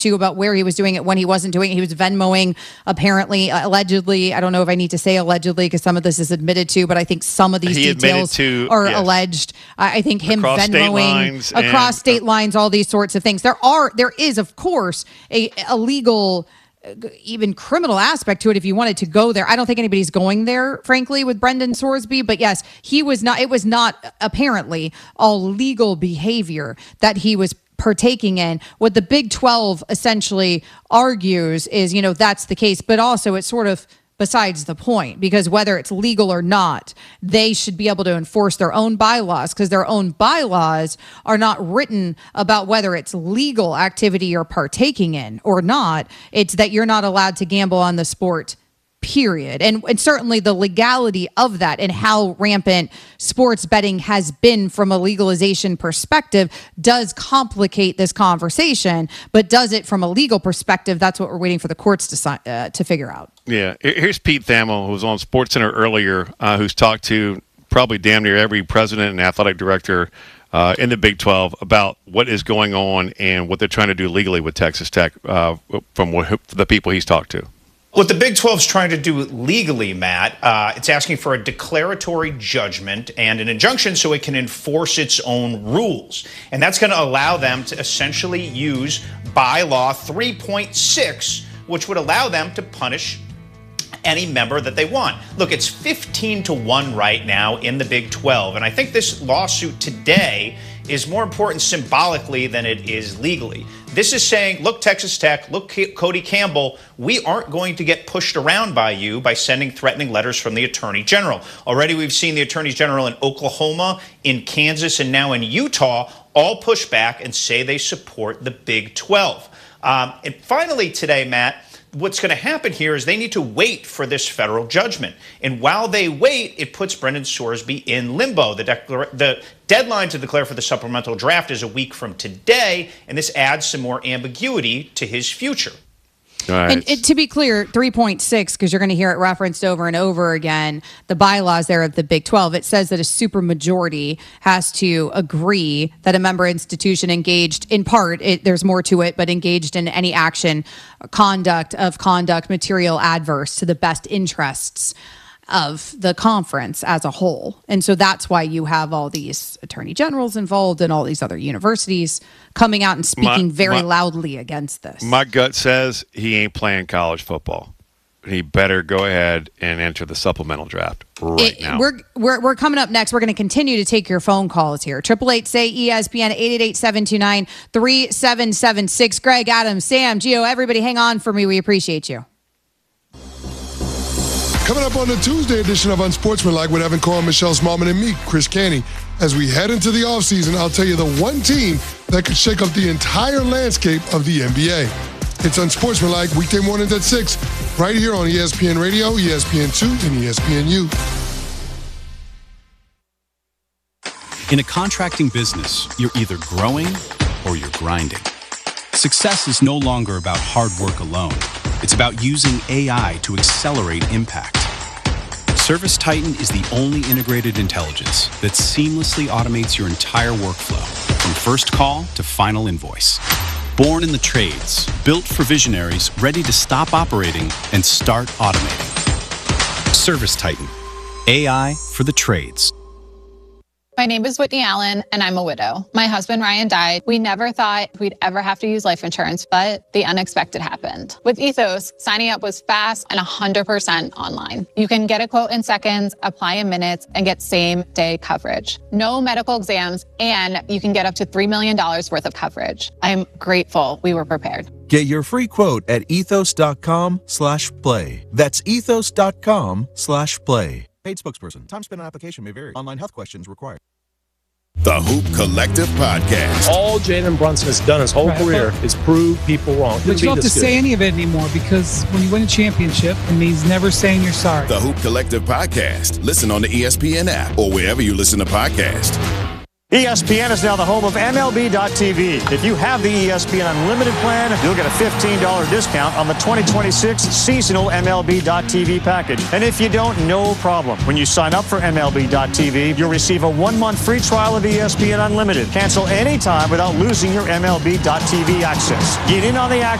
about where he was doing it, when he wasn't doing it. He was Venmoing, apparently, allegedly. I don't know if I need to say allegedly because some of this is admitted to, but I think some of these details are alleged. I think him across Venmoing across state lines, all these sorts of things. There is, of course, a legal, even criminal aspect to it if you wanted to go there. I don't think anybody's going there, frankly, with Brendan Sorsby. But yes, it was not apparently all legal behavior that he was partaking in. What the Big 12 essentially argues is, that's the case, but also it's sort of besides the point, because whether it's legal or not, they should be able to enforce their own bylaws, because their own bylaws are not written about whether it's legal activity you're partaking in or not. It's that you're not allowed to gamble on the sport, period. And certainly the legality of that and how rampant sports betting has been from a legalization perspective does complicate this conversation, but does it from a legal perspective? That's what we're waiting for the courts to figure out. Yeah. Here's Pete Thamel, who was on SportsCenter earlier, who's talked to probably damn near every president and athletic director in the Big 12 about what is going on and what they're trying to do legally with Texas Tech from the people he's talked to. What the Big 12 is trying to do legally, Matt, it's asking for a declaratory judgment and an injunction so it can enforce its own rules. And that's going to allow them to essentially use bylaw 3.6, which would allow them to punish any member that they want. Look, it's 15-1 right now in the Big 12. And I think this lawsuit today is more important symbolically than it is legally. This is saying, look, Texas Tech, look, Cody Campbell, we aren't going to get pushed around by you by sending threatening letters from the Attorney General. Already we've seen the Attorney General in Oklahoma, in Kansas, and now in Utah all push back and say they support the Big 12. And finally today, Matt, what's going to happen here is they need to wait for this federal judgment. And while they wait, it puts Brendan Sorsby in limbo. The deadline to declare for the supplemental draft is a week from today, and this adds some more ambiguity to his future. And to be clear, 3.6, because you're going to hear it referenced over and over again, the bylaws there of the Big 12, it says that a supermajority has to agree that a member institution engaged in part, there's more to it, but engaged in any action, conduct material adverse to the best interests of the conference as a whole. And so that's why you have all these attorney generals involved and all these other universities coming out and speaking very loudly against this. My gut says he ain't playing college football. He better go ahead and enter the supplemental draft now. We're coming up next. We're going to continue to take your phone calls here. 888-SAY-ESPN, 888-729-3776. Greg, Adam, Sam, Gio, everybody hang on for me. We appreciate you. Coming up on the Tuesday edition of Unsportsmanlike with Evan Cohen, Michelle Smallman, and me, Chris Canty. As we head into the offseason, I'll tell you the one team that could shake up the entire landscape of the NBA. It's Unsportsmanlike, weekday mornings at 6, right here on ESPN Radio, ESPN2, and ESPNU. In a contracting business, you're either growing or you're grinding. Success is no longer about hard work alone. It's about using AI to accelerate impact. ServiceTitan is the only integrated intelligence that seamlessly automates your entire workflow, from first call to final invoice. Born in the trades, built for visionaries ready to stop operating and start automating. ServiceTitan, AI for the trades. My name is Whitney Allen, and I'm a widow. My husband, Ryan, died. We never thought we'd ever have to use life insurance, but the unexpected happened. With Ethos, signing up was fast and 100% online. You can get a quote in seconds, apply in minutes, and get same-day coverage. No medical exams, and you can get up to $3 million worth of coverage. I'm grateful we were prepared. Get your free quote at ethos.com/play. That's ethos.com/play. Paid spokesperson. Time spent on application may vary. Online health questions required. The Hoop Collective Podcast. All Jalen Brunson has done his whole career is prove people wrong. But you don't have to say any of it anymore, because when you win a championship, it means never saying you're sorry. The Hoop Collective Podcast. Listen on the ESPN app or wherever you listen to podcasts. ESPN is now the home of MLB.tv. If you have the ESPN Unlimited plan, you'll get a $15 discount on the 2026 seasonal MLB.tv package. And if you don't, no problem. When you sign up for MLB.tv, you'll receive a 1-month free trial of ESPN Unlimited. Cancel anytime without losing your MLB.tv access. Get in on the action